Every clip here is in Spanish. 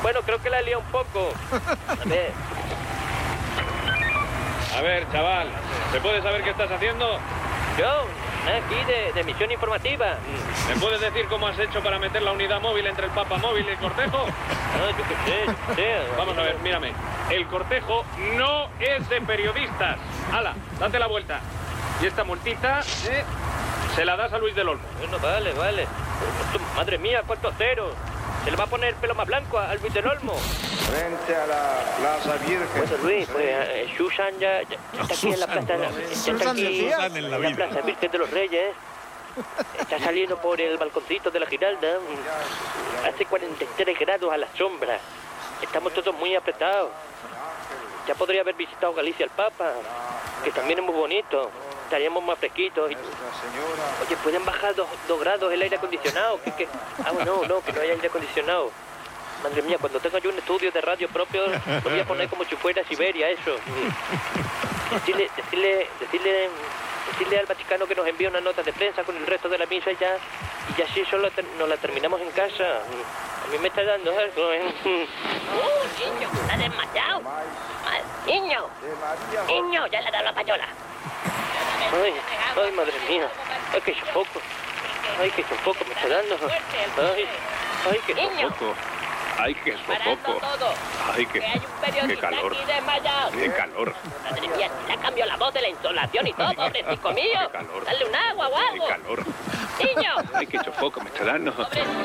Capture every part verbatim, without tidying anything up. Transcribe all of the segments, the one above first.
Bueno, creo que la he liado un poco. A ver. A ver, chaval, ¿se puede saber qué estás haciendo? Yo, aquí de, de misión informativa. ¿Me puedes decir cómo has hecho para meter la unidad móvil entre el papamóvil y el cortejo? No, yo qué sé, yo qué sé. Vamos a ver, mírame. El cortejo no es de periodistas. Hala, date la vuelta. Y esta multita eh, se la das a Luis del Olmo. Bueno, vale, vale. Madre mía, cuántos ceros. Se le va a poner el pelo más blanco a Luis del Olmo. Frente a la Plaza Virgen. Bueno, Luis, pues eh, Susan ya, ya está aquí en la plaza. Ya está aquí en la Plaza Virgen de los Reyes. Está saliendo por el balconcito de la Giralda. Hace cuarenta y tres grados a la sombra. Estamos todos muy apretados. Ya podría haber visitado Galicia el Papa, que también es muy bonito. Estaríamos más fresquitos. Oye, ¿pueden bajar dos, dos grados el aire acondicionado? ¿Qué, qué? Ah, no, no, que no hay aire acondicionado. Madre mía, cuando tenga yo un estudio de radio propio, lo voy a poner como si fuera Siberia, eso. Decirle, decirle, decirle, decirle al Vaticano que nos envíe una nota de prensa con el resto de la misa y ya, y ya sí, solo ter, nos la terminamos en casa. A mí me está dando algo, ¿eh? ¡Uh, niño! ¡Está desmayado! ¡Niño! ¡Niño! ¡Ya le ha dado la payola! Ay, ay, madre mía. Ay, que sofoco. Ay, que sofoco me está dando. Ay, ay, que sofoco. Ay, qué sofoco. Ay, qué, que hay un periodista qué calor. aquí desmayado. Qué calor. Madre mía, le ha cambiado la voz de la insolación y todo, pobrecito mío. Qué calor. Dale un agua o algo. Qué calor. Niño. Ay, qué sofoco me está dando.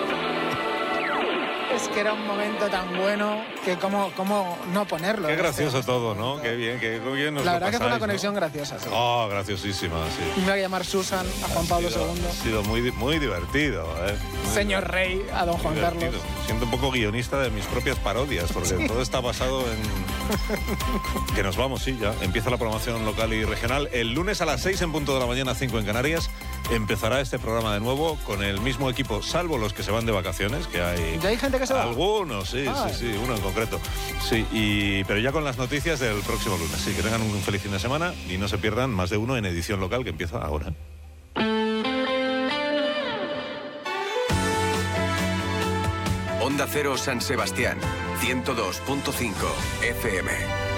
Es que era un momento tan bueno que cómo, cómo no ponerlo. Qué gracioso todo, ¿no? Qué bien, qué bien nos La lo verdad que fue una pasáis, conexión ¿no? graciosa. Sí. Oh, graciosísima, sí. Me voy a llamar Susan a Juan Pablo Ha sido- segundo. Ha sido muy, di- muy divertido, ¿eh? Muy Señor Rey a don Juan divertido. Carlos. Siento un poco guionista de mis propias parodias, porque todo está basado en... Que nos vamos, sí, ya. Empieza la programación local y regional. El lunes a las seis en punto de la mañana, cinco en Canarias, empezará este programa de nuevo con el mismo equipo, salvo los que se van de vacaciones, que hay... ¿Ya hay gente que se va? Algunos, sí, Ay. sí, sí, uno en concreto. Sí, y, pero ya con las noticias del próximo lunes. Sí, que tengan un feliz fin de semana y no se pierdan más de uno en edición local, que empieza ahora. Onda Cero San Sebastián, ciento dos punto cinco F M.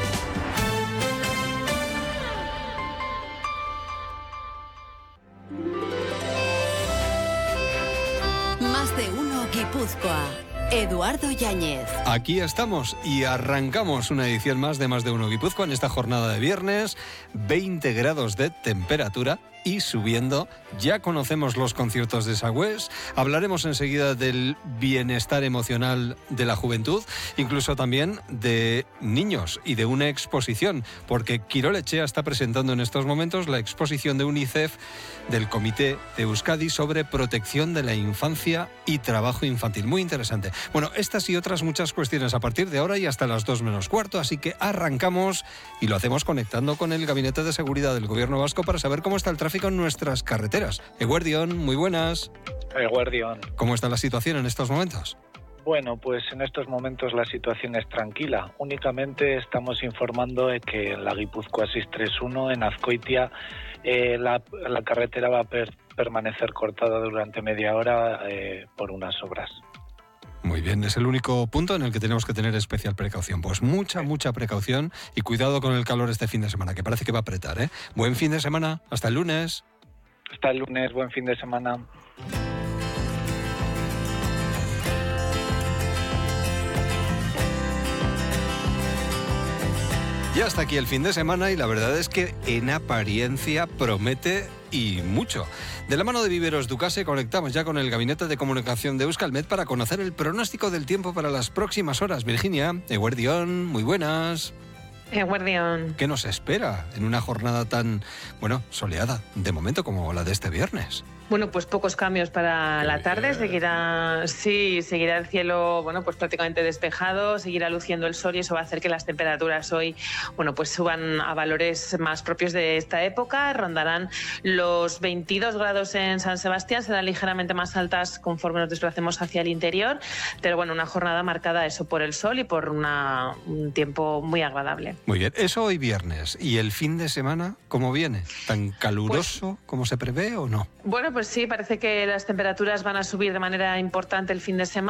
Más de uno Guipúzcoa. Eduardo Yáñez. Aquí estamos y arrancamos una edición más de Más de Uno Guipúzcoa en esta jornada de viernes, veinte grados de temperatura y subiendo. Ya conocemos los conciertos de Sagüés, hablaremos enseguida del bienestar emocional de la juventud, incluso también de niños y de una exposición, porque Quirol Echea está presentando en estos momentos la exposición de UNICEF del Comité de Euskadi sobre protección de la infancia y trabajo infantil. Muy interesante. Bueno, estas y otras muchas cuestiones a partir de ahora y hasta las dos menos cuarto, así que arrancamos y lo hacemos conectando con el Gabinete de Seguridad del Gobierno Vasco para saber cómo está el tráfico en nuestras carreteras. Eguerdión, muy buenas. Eguerdión. ¿Cómo está la situación en estos momentos? Bueno, pues en estos momentos la situación es tranquila. Únicamente estamos informando de que en la Guipúzcoa seiscientos treinta y uno, en Azcoitia, eh, la, la carretera va a per, permanecer cortada durante media hora eh, por unas obras. Muy bien, es el único punto en el que tenemos que tener especial precaución. Pues mucha, mucha precaución y cuidado con el calor este fin de semana, que parece que va a apretar, ¿eh? Buen fin de semana, hasta el lunes. Hasta el lunes, buen fin de semana. Ya está aquí el fin de semana y la verdad es que en apariencia promete y mucho. De la mano de Viveros Ducase conectamos ya con el Gabinete de Comunicación de Euskalmet para conocer el pronóstico del tiempo para las próximas horas. Virginia, Eguerdión, muy buenas. Eguerdión. ¿Qué nos espera en una jornada tan, bueno, soleada, de momento como la de este viernes? Bueno, pues pocos cambios para la tarde. Seguirá, sí, seguirá el cielo, bueno, pues prácticamente despejado, seguirá luciendo el sol y eso va a hacer que las temperaturas hoy, bueno, pues suban a valores más propios de esta época. Rondarán los veintidós grados en San Sebastián, serán ligeramente más altas conforme nos desplacemos hacia el interior, pero bueno, una jornada marcada eso por el sol y por una, un tiempo muy agradable. Muy bien, eso hoy viernes. ¿Y el fin de semana cómo viene? ¿Tan caluroso pues, como se prevé o no? Bueno, pues sí, parece que las temperaturas van a subir de manera importante el fin de semana.